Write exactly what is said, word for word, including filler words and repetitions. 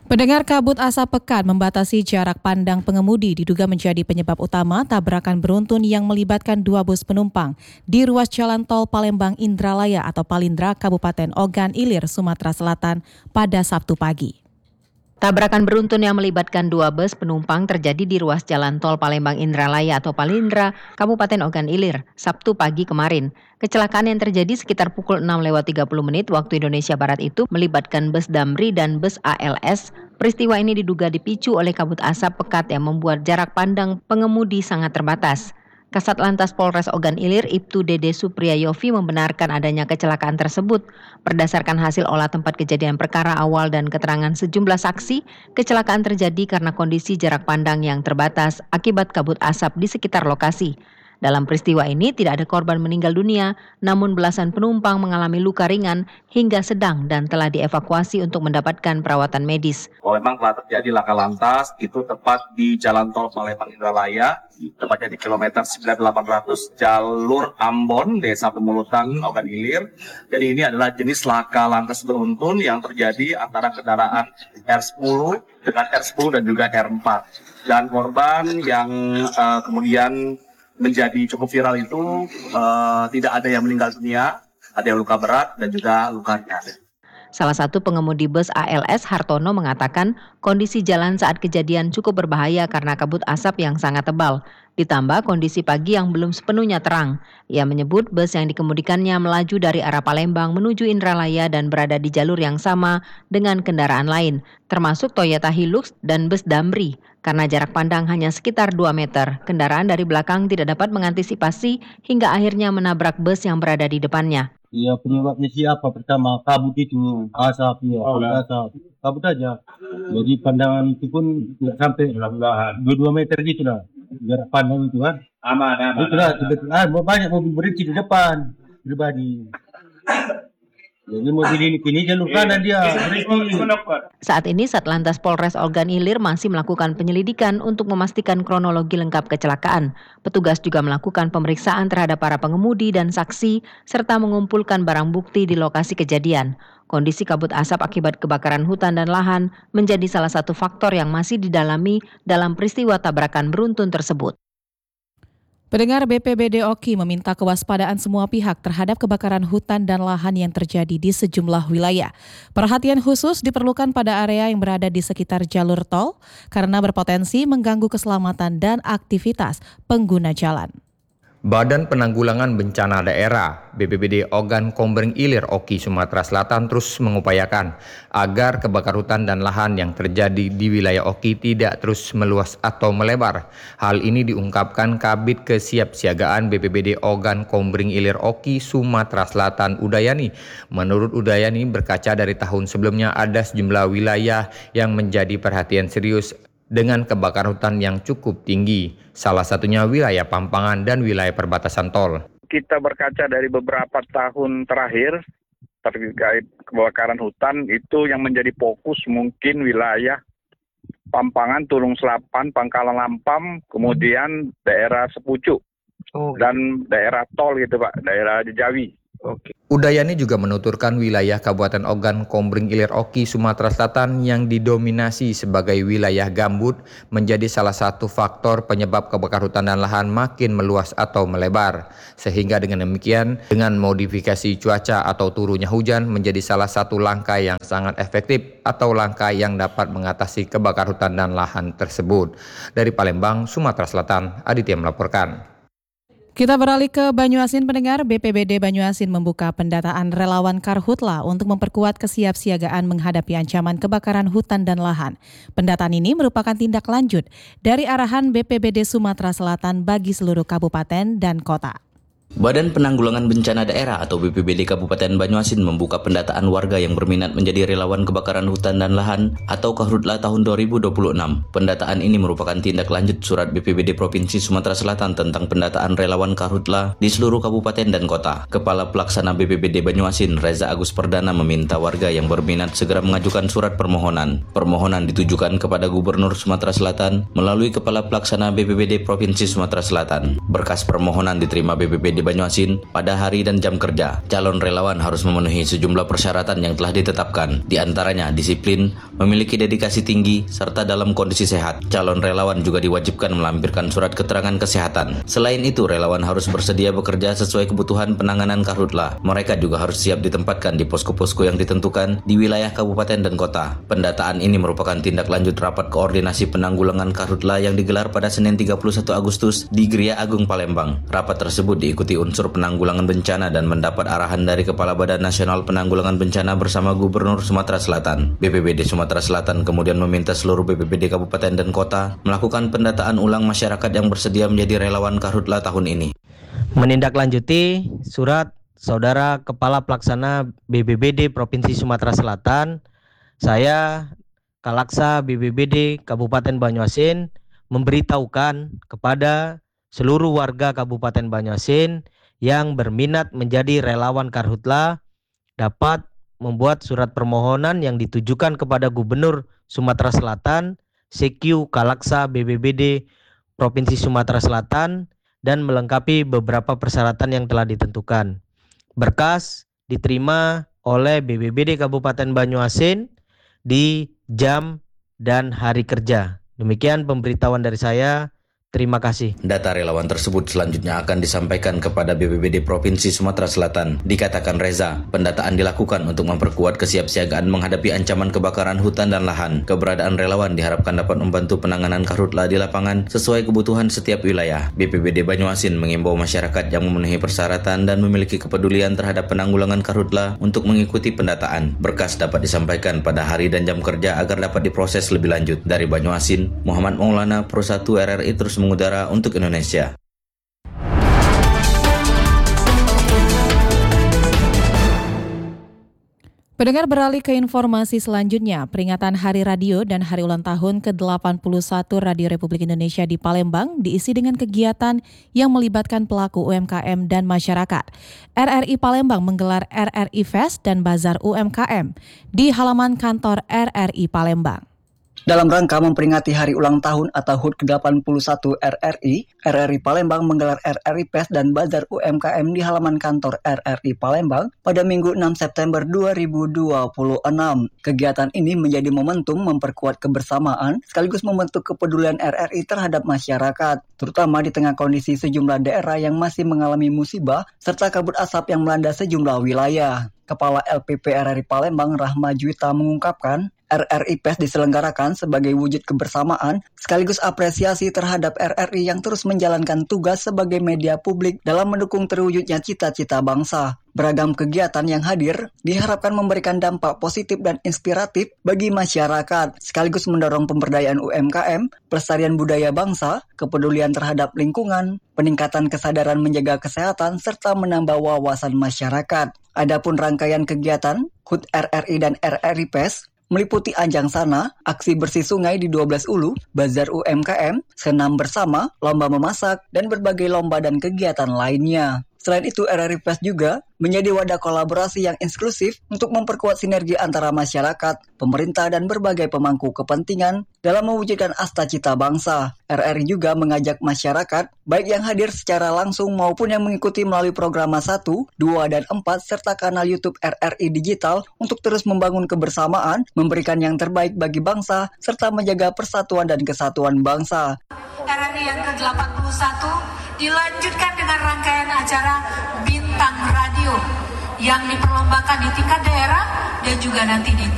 Pendengar, kabut asap pekat membatasi jarak pandang pengemudi diduga menjadi penyebab utama tabrakan beruntun yang melibatkan dua bus penumpang di ruas jalan tol Palembang Indralaya atau Palindra, Kabupaten Ogan Ilir, Sumatera Selatan pada Sabtu pagi. Tabrakan beruntun yang melibatkan dua bus penumpang terjadi di ruas jalan tol Palembang Indralaya atau Palindra, Kabupaten Ogan Ilir, Sabtu pagi kemarin. Kecelakaan yang terjadi sekitar pukul enam lewat tiga puluh menit waktu Indonesia Barat itu melibatkan bus Damri dan bus A L S. Peristiwa ini diduga dipicu oleh kabut asap pekat yang membuat jarak pandang pengemudi sangat terbatas. Kasat Lantas Polres Ogan Ilir, Ibtu Dede Supriyayovi membenarkan adanya kecelakaan tersebut. Berdasarkan hasil olah tempat kejadian perkara awal dan keterangan sejumlah saksi, kecelakaan terjadi karena kondisi jarak pandang yang terbatas akibat kabut asap di sekitar lokasi. Dalam peristiwa ini tidak ada korban meninggal dunia, namun belasan penumpang mengalami luka ringan hingga sedang dan telah dievakuasi untuk mendapatkan perawatan medis. Oh, memang telah terjadi laka lantas, itu tepat di Jalan Tol Palembang Indralaya, tepatnya di kilometer sembilan delapan ratus jalur Ambon, Desa Pemulutan, Ogan Ilir. Jadi ini adalah jenis laka lantas beruntun yang terjadi antara kendaraan R sepuluh dengan R sepuluh dan juga R empat. Dan korban yang uh, kemudian menjadi cukup viral itu uh, tidak ada yang meninggal dunia, ada yang luka berat dan juga luka ringan. Salah satu pengemudi bus A L S, Hartono, mengatakan kondisi jalan saat kejadian cukup berbahaya karena kabut asap yang sangat tebal. Ditambah kondisi pagi yang belum sepenuhnya terang. Ia menyebut bus yang dikemudikannya melaju dari arah Palembang menuju Indralaya dan berada di jalur yang sama dengan kendaraan lain, termasuk Toyota Hilux dan bus Damri. Karena jarak pandang hanya sekitar dua meter, kendaraan dari belakang tidak dapat mengantisipasi hingga akhirnya menabrak bus yang berada di depannya. Iya, penyebabnya siapa? Pertama, kabut itu, asap, ya, oh, asap, kabut aja. Jadi pandangan itu pun tidak sampai dua meter gitu lah. Jarak pandang itu kan. Aman, aman. Itulah, ah, banyak mobil berhenti di depan, pribadi. Jadi mobil ini kini jalur kanan dia berhenti. Saat ini Satlantas Polres Ogan Ilir masih melakukan penyelidikan untuk memastikan kronologi lengkap kecelakaan. Petugas juga melakukan pemeriksaan terhadap para pengemudi dan saksi serta mengumpulkan barang bukti di lokasi kejadian. Kondisi kabut asap akibat kebakaran hutan dan lahan menjadi salah satu faktor yang masih didalami dalam peristiwa tabrakan beruntun tersebut. Pendengar, B P B D O K I meminta kewaspadaan semua pihak terhadap kebakaran hutan dan lahan yang terjadi di sejumlah wilayah. Perhatian khusus diperlukan pada area yang berada di sekitar jalur tol karena berpotensi mengganggu keselamatan dan aktivitas pengguna jalan. Badan Penanggulangan Bencana Daerah B P B D Ogan Kombreng Ilir O K I Sumatera Selatan terus mengupayakan agar kebakaran hutan dan lahan yang terjadi di wilayah O K I tidak terus meluas atau melebar. Hal ini diungkapkan Kabid Kesiapsiagaan B P B D Ogan Kombreng Ilir O K I Sumatera Selatan Udayani. Menurut Udayani, berkaca dari tahun sebelumnya ada sejumlah wilayah yang menjadi perhatian serius dengan kebakaran hutan yang cukup tinggi, salah satunya wilayah Pampangan dan wilayah perbatasan tol. Kita berkaca dari beberapa tahun terakhir terkait kebakaran hutan itu yang menjadi fokus mungkin wilayah Pampangan, Tulung Selapan, Pangkalan Lampam, kemudian daerah Sepucuk oh. dan daerah tol gitu Pak, daerah Jawi. Oke. Udayani juga menuturkan wilayah Kabupaten Ogan Kombreng Ilir O K I Sumatera Selatan yang didominasi sebagai wilayah gambut menjadi salah satu faktor penyebab kebakaran hutan dan lahan makin meluas atau melebar. Sehingga dengan demikian, dengan modifikasi cuaca atau turunnya hujan menjadi salah satu langkah yang sangat efektif atau langkah yang dapat mengatasi kebakaran hutan dan lahan tersebut. Dari Palembang, Sumatera Selatan, Aditya melaporkan. Kita beralih ke Banyuasin, pendengar. B P B D Banyuasin membuka pendataan relawan Karhutla untuk memperkuat kesiapsiagaan menghadapi ancaman kebakaran hutan dan lahan. Pendataan ini merupakan tindak lanjut dari arahan B P B D Sumatera Selatan bagi seluruh kabupaten dan kota. Badan Penanggulangan Bencana Daerah atau B P B D Kabupaten Banyuasin membuka pendataan warga yang berminat menjadi relawan kebakaran hutan dan lahan atau Karhutla tahun dua ribu dua puluh enam. Pendataan ini merupakan tindak lanjut surat B P B D Provinsi Sumatera Selatan tentang pendataan relawan Karhutla di seluruh kabupaten dan kota. Kepala Pelaksana B P B D Banyuasin, Reza Agus Perdana, meminta warga yang berminat segera mengajukan surat permohonan. Permohonan ditujukan kepada Gubernur Sumatera Selatan melalui Kepala Pelaksana B P B D Provinsi Sumatera Selatan. Berkas permohonan diterima B P B D D Banyuasin pada hari dan jam kerja. Calon relawan harus memenuhi sejumlah persyaratan yang telah ditetapkan, di antaranya disiplin, memiliki dedikasi tinggi, serta dalam kondisi sehat. Calon relawan juga diwajibkan melampirkan surat keterangan kesehatan. Selain itu, relawan harus bersedia bekerja sesuai kebutuhan penanganan karhutla. Mereka juga harus siap ditempatkan di posko-posko yang ditentukan di wilayah kabupaten dan kota. Pendataan ini merupakan tindak lanjut rapat koordinasi penanggulangan karhutla yang digelar pada Senin tiga puluh satu Agustus di Gria Agung Palembang. Rapat tersebut diikuti unsur penanggulangan bencana dan mendapat arahan dari Kepala Badan Nasional Penanggulangan Bencana bersama Gubernur Sumatera Selatan. B P B D Sumatera Selatan kemudian meminta seluruh B P B D kabupaten dan kota melakukan pendataan ulang masyarakat yang bersedia menjadi relawan karhutla tahun ini. Menindaklanjuti surat Saudara Kepala Pelaksana B P B D Provinsi Sumatera Selatan, saya Kalaksa B P B D Kabupaten Banyuasin memberitahukan kepada seluruh warga Kabupaten Banyuasin yang berminat menjadi relawan karhutla dapat membuat surat permohonan yang ditujukan kepada Gubernur Sumatera Selatan, C Q Kalaksa B P B D Provinsi Sumatera Selatan, dan melengkapi beberapa persyaratan yang telah ditentukan. Berkas diterima oleh B P B D Kabupaten Banyuasin di jam dan hari kerja. Demikian pemberitahuan dari saya. Terima kasih. Data relawan tersebut selanjutnya akan disampaikan kepada B P B D Provinsi Sumatera Selatan. Dikatakan Reza, pendataan dilakukan untuk memperkuat kesiapsiagaan menghadapi ancaman kebakaran hutan dan lahan. Keberadaan relawan diharapkan dapat membantu penanganan karhutla di lapangan sesuai kebutuhan setiap wilayah. B P B D Banyuasin mengimbau masyarakat yang memenuhi persyaratan dan memiliki kepedulian terhadap penanggulangan karhutla untuk mengikuti pendataan. Berkas dapat disampaikan pada hari dan jam kerja agar dapat diproses lebih lanjut. Dari Banyuasin, Muhammad Maulana, Pro satu R R I terus mengudara untuk Indonesia. Pendengar, beralih ke informasi selanjutnya. Peringatan Hari Radio dan Hari Ulang Tahun ke delapan puluh satu Radio Republik Indonesia di Palembang diisi dengan kegiatan yang melibatkan pelaku U M K M dan masyarakat. R R I Palembang menggelar R R I Fest dan Bazar U M K M di halaman kantor R R I Palembang. Dalam rangka memperingati hari ulang tahun atau H U T ke delapan puluh satu R R I, R R I Palembang menggelar R R I Fest dan Bazar U M K M di halaman kantor R R I Palembang pada Minggu enam September dua ribu dua puluh enam. Kegiatan ini menjadi momentum memperkuat kebersamaan sekaligus membentuk kepedulian R R I terhadap masyarakat, terutama di tengah kondisi sejumlah daerah yang masih mengalami musibah serta kabut asap yang melanda sejumlah wilayah. Kepala L P P R R I Palembang Rahma Juwita mengungkapkan, R R I Fest diselenggarakan sebagai wujud kebersamaan sekaligus apresiasi terhadap R R I yang terus menjalankan tugas sebagai media publik dalam mendukung terwujudnya cita-cita bangsa. Beragam kegiatan yang hadir diharapkan memberikan dampak positif dan inspiratif bagi masyarakat, sekaligus mendorong pemberdayaan U M K M, pelestarian budaya bangsa, kepedulian terhadap lingkungan, peningkatan kesadaran menjaga kesehatan, serta menambah wawasan masyarakat. Adapun rangkaian kegiatan H U T R R I dan R R I Fest meliputi Anjang Sana, aksi bersih sungai di dua belas Ulu, Bazar U M K M, senam bersama, lomba memasak, dan berbagai lomba dan kegiatan lainnya. Selain itu, R R I Fest juga menjadi wadah kolaborasi yang inklusif untuk memperkuat sinergi antara masyarakat, pemerintah, dan berbagai pemangku kepentingan dalam mewujudkan asta cita bangsa. R R I juga mengajak masyarakat, baik yang hadir secara langsung maupun yang mengikuti melalui program satu, dua, dan empat, serta kanal YouTube R R I Digital untuk terus membangun kebersamaan, memberikan yang terbaik bagi bangsa, serta menjaga persatuan dan kesatuan bangsa. R R I yang ke delapan puluh satu dilanjutkan dengan rangkaian acara Bintang Radio yang diperlombakan di tingkat daerah dan juga nanti di